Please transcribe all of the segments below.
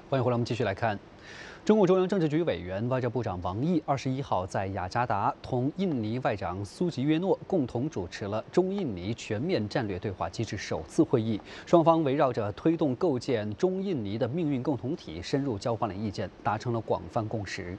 欢迎回来，我们继续来看。中共中央政治局委员、外交部长王毅21号在雅加达同印尼外长苏吉约诺共同主持了中印尼全面战略对话机制首次会议，双方围绕着推动构建中印尼的命运共同体深入交换了意见，达成了广泛共识。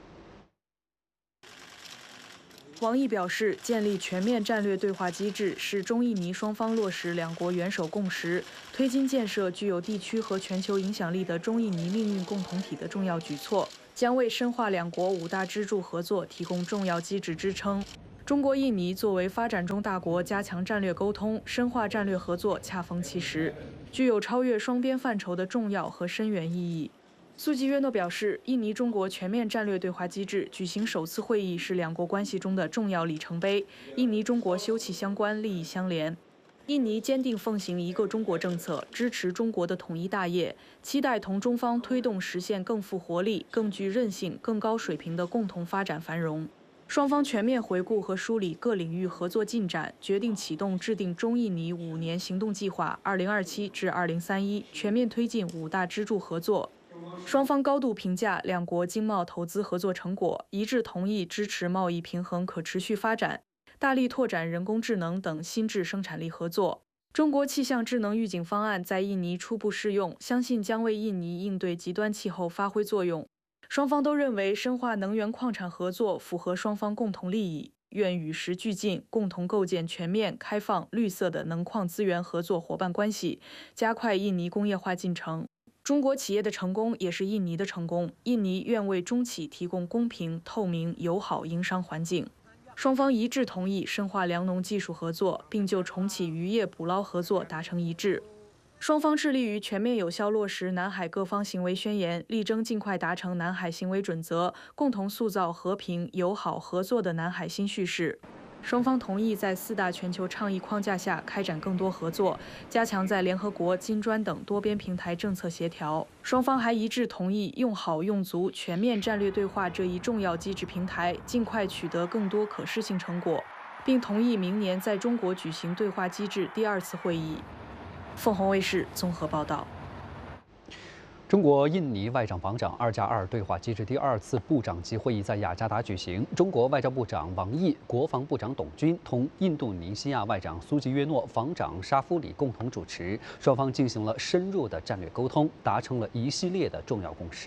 王毅表示，建立全面战略对话机制是中印尼双方落实两国元首共识，推进建设具有地区和全球影响力的中印尼命运共同体的重要举措，将为深化两国五大支柱合作提供重要机制支撑。中国印尼作为发展中大国，加强战略沟通、深化战略合作，恰逢其时，具有超越双边范畴的重要和深远意义。苏吉约诺表示，印尼中国全面战略对话机制举行首次会议是两国关系中的重要里程碑，印尼中国休戚相关，利益相连。印尼坚定奉行一个中国政策，支持中国的统一大业，期待同中方推动实现更富活力、更具韧性、更高水平的共同发展繁荣。双方全面回顾和梳理各领域合作进展，决定启动制定中印尼5年行动计划（2027至2031），全面推进五大支柱合作。双方高度评价两国经贸投资合作成果，一致同意支持贸易平衡可持续发展，大力拓展人工智能等新质生产力合作。中国气象智能预警方案在印尼初步试用，相信将为印尼应对极端气候发挥作用。双方都认为深化能源矿产合作符合双方共同利益，愿与时俱进，共同构建全面、开放、绿色的能矿资源合作伙伴关系，加快印尼工业化进程。中国企业的成功也是印尼的成功，印尼愿为中企提供公平、透明、友好营商环境。双方一致同意深化粮农技术合作，并就重启渔业捕捞合作达成一致。双方致力于全面有效落实南海各方行为宣言，力争尽快达成南海行为准则，共同塑造和平、友好、合作的南海新叙事。双方同意在4大全球倡议框架下开展更多合作，加强在联合国、金砖等多边平台政策协调。双方还一致同意用好用足全面战略对话这一重要机制平台，尽快取得更多可视性成果，并同意明年在中国举行对话机制第2次会议。凤凰卫视综合报道。 中国印尼外长防长2+2对话机制第2次部长级会议在雅加达举行，中国外交部长王毅、国防部长董军同印度尼西亚外长苏吉约诺、防长沙夫里共同主持，双方进行了深入的战略沟通，达成了一系列的重要共识。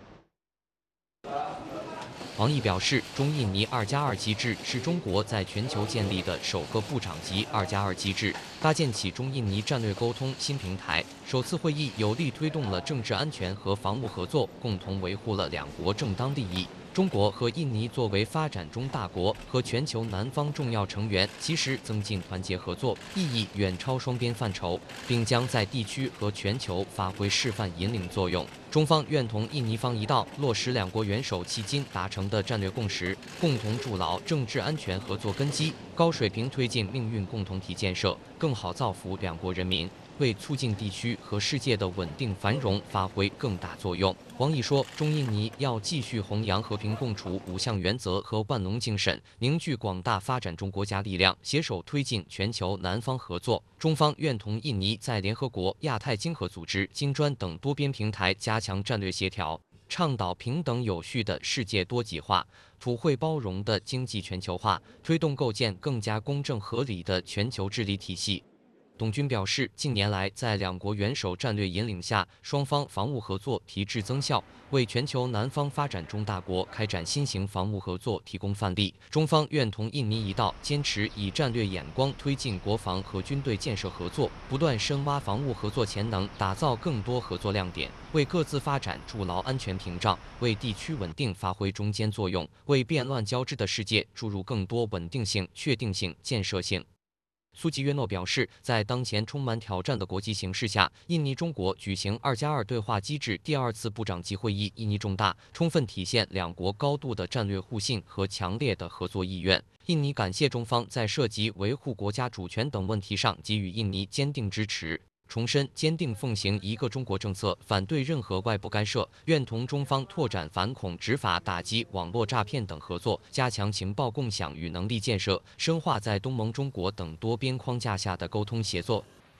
王毅表示，中印尼2+2机制是中国在全球建立的首个部长级2+2机制，搭建起中印尼战略沟通新平台。首次会议有力推动了政治安全和防务合作，共同维护了两国正当利益。中国和印尼作为发展中大国和全球南方重要成员，其实增进团结合作意义远超双边范畴，并将在地区和全球发挥示范引领作用。中方愿同印尼方一道，落实两国元首迄今达成的战略共识，共同筑牢政治安全合作根基，高水平推进命运共同体建设，更好造福两国人民，为促进地区和世界的稳定繁荣发挥更大作用。王毅说，中印尼要继续弘扬和平共处5项原则和万隆精神，凝聚广大发展中国家力量，携手推进全球南方合作。中方愿同印尼在联合国、亚太经合组织、金砖等多边平台加强战略协调，倡导平等有序的世界多极化、普惠包容的经济全球化，推动构建更加公正合理的全球治理体系。董军表示，近年来在两国元首战略引领下，双方防务合作提质增效，为全球南方发展中大国开展新型防务合作提供范例。中方愿同印尼一道，坚持以战略眼光推进国防和军队建设合作，不断深挖防务合作潜能，打造更多合作亮点，为各自发展筑牢安全屏障，为地区稳定发挥中坚作用，为变乱交织的世界注入更多稳定性、确定性、建设性。苏吉约诺表示，在当前充满挑战的国际形势下，印尼中国举行2+2对话机制第2次部长级会议意义重大，充分体现两国高度的战略互信和强烈的合作意愿。印尼感谢中方在涉及维护国家主权等问题上给予印尼坚定支持，重申坚定奉行一个中国政策，反对任何外部干涉，愿同中方拓展反恐执法、打击网络诈骗等合作，加强情报共享与能力建设，深化在东盟、中国等多边框架下的沟通协作，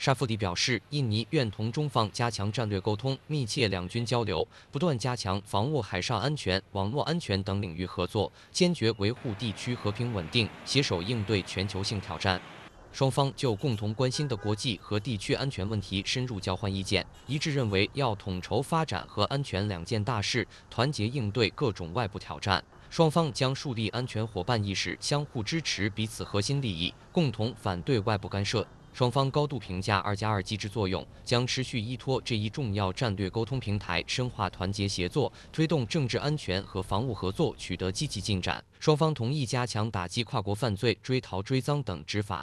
沙夫迪表示，印尼愿同中方加强战略沟通，密切两军交流，不断加强防务海上安全、网络安全等领域合作，坚决维护地区和平稳定，携手应对全球性挑战。双方就共同关心的国际和地区安全问题深入交换意见，一致认为要统筹发展和安全两件大事，团结应对各种外部挑战。双方将树立安全伙伴意识，相互支持彼此核心利益，共同反对外部干涉。双方高度评价2+2机制作用，将持续依托这一重要战略沟通平台，深化团结协作，推动政治安全和防务合作取得积极进展。双方同意加强打击跨国犯罪、追逃追赃等执法